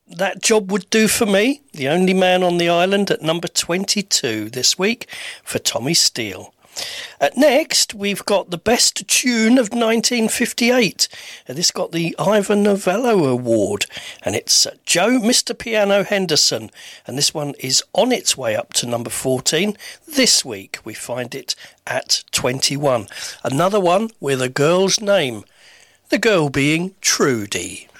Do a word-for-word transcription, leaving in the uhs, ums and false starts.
That Job Would Do For Me, The Only Man on the Island, at number twenty-two this week for Tommy Steele. At next, we've got the best tune of nineteen fifty-eight. And this got the Ivor Novello Award, and it's Joe Mister Piano Henderson, and this one is on its way up to number fourteen. This week we find it at twenty-one. Another one with a girl's name, the girl being Trudy.